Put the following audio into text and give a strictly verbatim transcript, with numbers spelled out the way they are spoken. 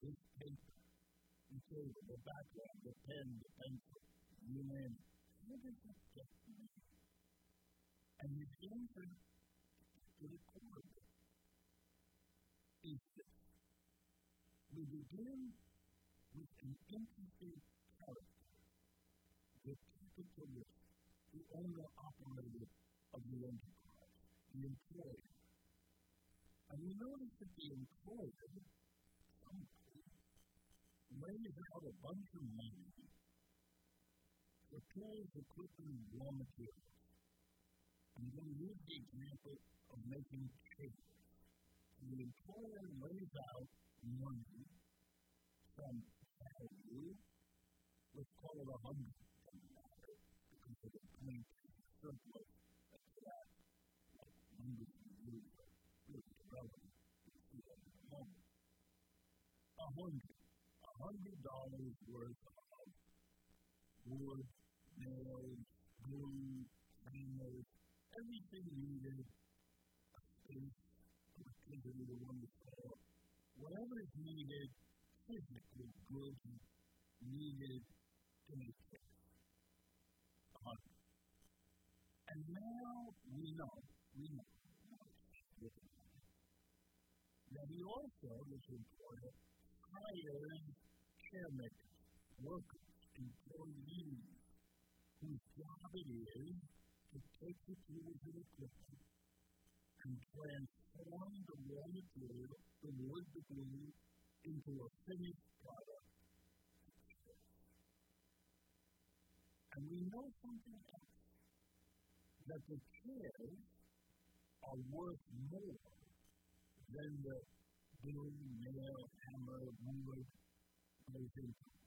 this paper, the table, the background, the pen, the pencil, you name it. What does it get to me? And his answer to the core of it is this. We begin with an interesting character, the capitalist, the owner-operator of the enterprise, the employer. And we notice that the employer, somebody, lays out a bunch of money for tools, equipment, and raw materials. I'm going to use the example of making chairs. The employer lays out money from value, let's call it a hundred dollars, because of the point surplus that's that hundred really, really relevant to see at the moment. A hundred, a hundred dollars worth of wood, nails, glue, hammers, everything needed, a space, electricity to run the store, whatever is needed, physically good, needed to make sense. A hundred. And now we know, we know, that he also, this employer, hires chairmakers, workers, employees, whose job it is to take the tools and equipment and transform the raw material, the wood, the glue, into a finished product. And we know something else, that the chairs are worth more than the glue, nail, hammer, wood, goes into.